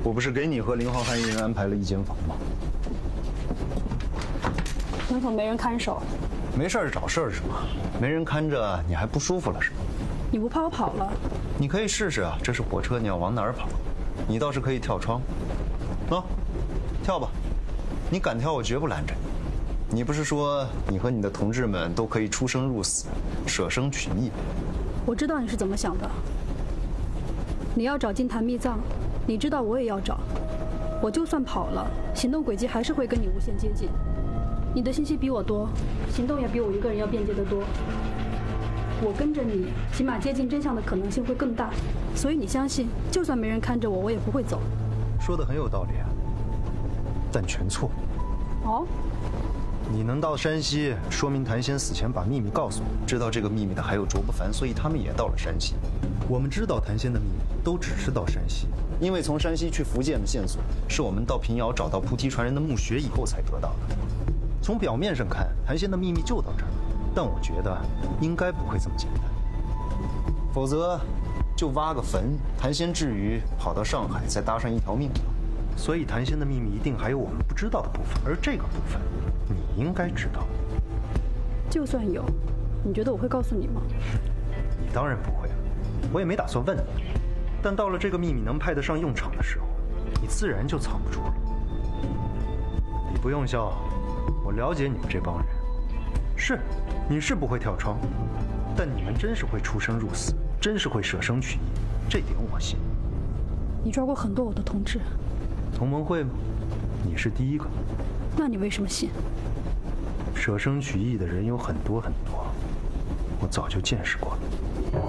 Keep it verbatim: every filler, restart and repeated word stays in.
我不是给你和林浩瀚一人安排了一间房吗？ 门口没人看守， 没事儿找事儿是吗？没人看着你还不舒服了是吗？ 你不怕我跑了？ 你可以试试啊，这是火车，你要往哪儿跑？你倒是可以跳窗，啊，跳吧，你敢跳我绝不拦着你。你不是说你和你的同志们都可以出生入死，舍生取义？ 我知道你是怎么想的。你要找金坛秘藏，你知道我也要找。我就算跑了，行动轨迹还是会跟你无限接近。你的信息比我多，行动也比我一个人要便捷得多。我跟着你，起码接近真相的可能性会更大。所以你相信，就算没人看着我，我也不会走。 说的很有道理啊，但全错。 哦？ 你能到山西，说明谭仙死前把秘密告诉你。知道这个秘密的还有卓不凡，所以他们也到了山西。我们知道谭仙的秘密，都只是到山西，因为从山西去福建的线索，是我们到平遥找到菩提传人的墓穴以后才得到的。从表面上看，谭仙的秘密就到这儿，但我觉得应该不会这么简单，否则就挖个坟，谭仙至于跑到上海再搭上一条命吗？所以谭仙的秘密一定还有我们不知道的部分，而这个部分你应该知道。 就算有，你觉得我会告诉你吗？ 你当然不会了，我也没打算问你。但到了这个秘密能派得上用场的时候，你自然就藏不住了。你不用笑，我了解你们这帮人。是，你是不会跳窗，但你们真是会出生入死，真是会舍生取义，这点我信。 你抓过很多我的同志。 同盟会吗？你是第一个。 那你为什么信？ 舍生取义的人有很多很多，我早就见识过了。